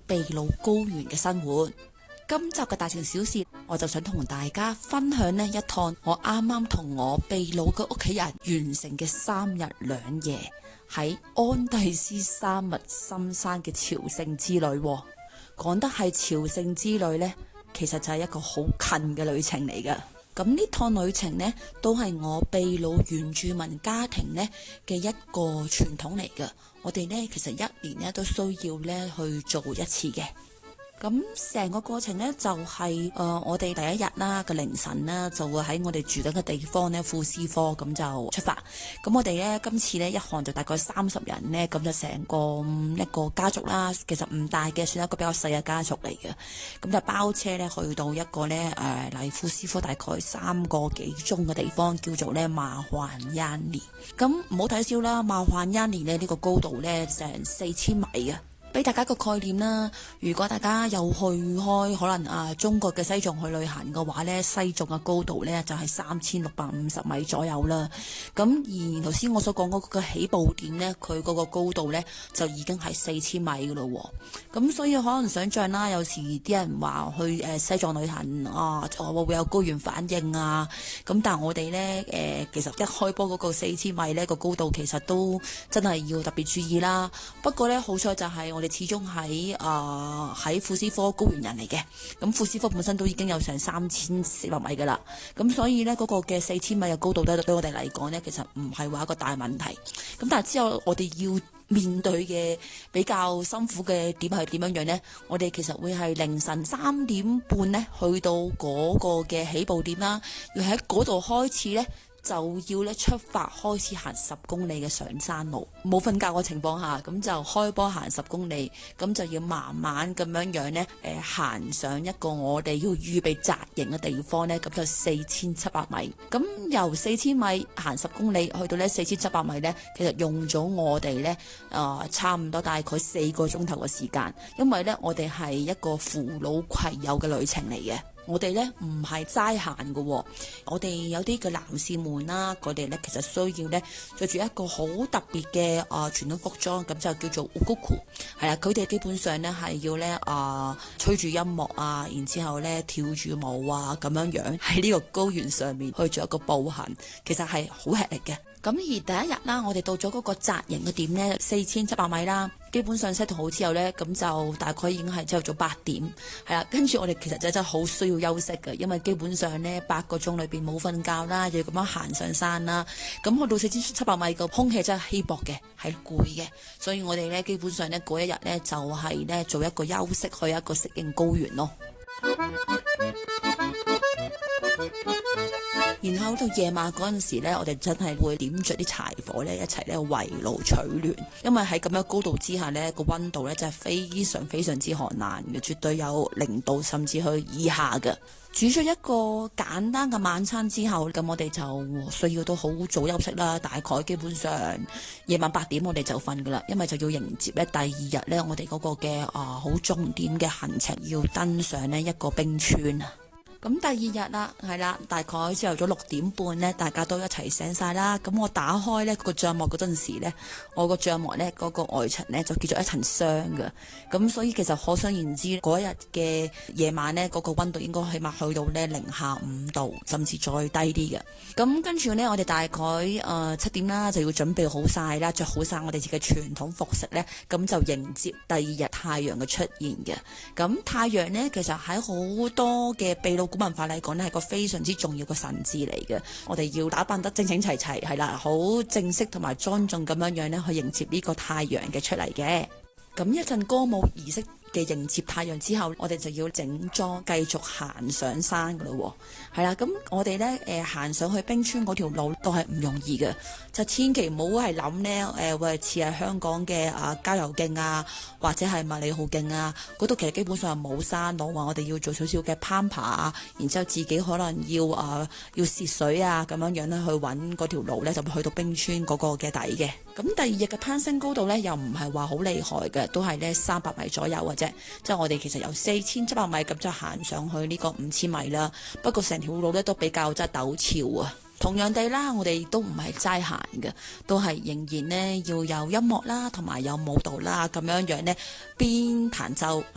秘魯高原嘅生活。今集嘅大城小事，我就想同大家分享呢一趟我啱啱同我秘魯嘅屋企人完成嘅3日2夜喺安第斯山脈深山嘅朝聖之旅。講得係朝聖之旅呢，其實就係一個好近嘅旅程嚟㗎。咁呢趟旅程呢，都係我秘魯原住民家庭呢嘅一個傳統嚟㗎。我哋呢，其實一年呢都需要呢去做一次嘅。咁成個過程呢，就係我哋第一日啦嘅凌晨啦，就會喺我哋住緊嘅地方呢，庫斯科咁就出發。咁我哋呢，今次呢，一行就大概30人呢，咁就成個一個家族啦。其實唔大嘅，算一個比較細嘅家族嚟嘅。咁就包車呢，去到一個呢，離庫斯科大概3個幾鐘嘅地方，叫做呢馬幻恩尼。咁唔好睇少啦，馬幻恩尼呢個高度呢，成4000米啊！俾大家個概念啦，如果大家有去開可能中國嘅西藏去旅行嘅話呢，西藏嘅高度呢就係3650米左右啦。咁而頭先我所講嗰個起步點呢，佢嗰個高度呢就已經係4000米噶咯。咁所以可能想象啦，有時啲人話去西藏旅行會有高原反應啊。咁但係我哋呢，其實一開波嗰個4000米呢個高度其實都真係要特別注意啦。不過呢，好彩就係我哋始終喺庫斯科高原人嚟嘅，咁庫斯科本身都已經有成3400米噶啦，咁所以呢，嗰個嘅4000米嘅高度咧，對我哋嚟講呢，其實唔係話一個大問題。咁但係之後我哋要面對嘅比較辛苦嘅點係點樣樣呢？我哋其實會係凌晨3點半呢去到嗰個嘅起步點啦，要喺嗰度開始呢，就要咧出發開始行10公里嘅上山路，冇瞓覺嘅情況下，咁就開波行10公里，咁就要慢慢咁樣樣呢，行上一個我哋要預備紮營嘅地方呢，咁就4700米。咁由4000米行10公里去到呢4700米呢，其實用咗我哋呢差唔多大概4個鐘頭嘅時間，因為呢，我哋係一個扶老攜幼嘅旅程嚟嘅。我哋呢唔係齋行嘅，我哋有啲嘅男士們啦，佢哋呢其實需要呢着住一個好特別嘅傳統服裝，咁就叫做烏古庫，係啦，佢哋基本上呢係要呢吹住音樂啊，然之後呢跳住舞啊，咁樣樣喺呢個高原上面去做一個步行，其實係好吃力嘅。咁而第一日啦，我哋到咗嗰個紮營嘅點呢，4700米啦，基本上 set 好之後呢，咁就大概已經係朝頭早8點，係啦。跟住我哋其實真係好需要休息嘅，因為基本上呢8個鐘裏邊冇瞓覺啦，又要咁樣行上山啦。咁去到4700米個空氣真係稀薄嘅，係攰嘅，所以我哋呢基本上呢嗰一日呢就係呢做一個休息，去一個適應高原咯。然後到夜晚嗰陣時呢，我哋真係會點着啲柴火呢，一齊呢圍爐取暖，因為喺咁樣高度之下呢，個溫度呢真係非常非常之寒冷嘅，絕對有0度甚至去以下嘅。煮咗一個簡單嘅晚餐之後，咁我哋就需要都好早休息啦，大概基本上夜晚8點我哋就瞓噶啦，因為就要迎接呢第二日呢，我哋嗰個嘅好重點嘅行程，要登上呢一個冰川啊。咁第二日啦，係啦，大概朝頭早6點半呢，大家都一齊醒晒啦。咁我打開呢個帳幕嗰陣時呢，我個帳幕呢嗰個外層呢就叫做一層霜嘅。咁所以其實可想而知，嗰一日嘅夜晚呢，嗰個溫度應該起碼去到呢-5度，甚至再低啲嘅。咁跟住呢，我哋大概7點啦，就要準備好晒啦，着好晒我哋自己傳統服飾呢，咁就迎接第二日太陽嘅出現嘅。咁太陽呢，其實喺好多嘅秘魯古文化嚟講呢，係個非常之重要嘅神誌嚟嘅。我哋要打扮得整整齊齊，係啦，好正式同埋莊重咁樣樣呢，去迎接呢個太陽嘅出嚟嘅。咁一陣歌舞儀式嘅迎接太陽之後，我哋就要整裝繼續行上山噶咯喎，係啦。咁我哋呢行上去冰川嗰條路都係唔容易嘅，就千祈唔好係諗呢會似係香港嘅郊遊徑啊，或者係麥理浩徑啊，嗰度其實基本上係冇山路，話我哋要做少少嘅攀爬啊，然之後自己可能要涉水啊咁樣樣呢去揾嗰條路呢，就會去到冰川嗰個嘅底嘅。咁第二日嘅攀升高度呢，又唔係話好厲害嘅，都係呢300米左右嘅啫。即係我哋其實由4700米咁就行上去呢個5000米啦。不過成條路呢都比較即係陡峭啊。同樣地啦，我哋都唔係齋行嘅，都係仍然呢要有音樂啦，同埋有舞蹈啦，咁樣樣呢邊彈奏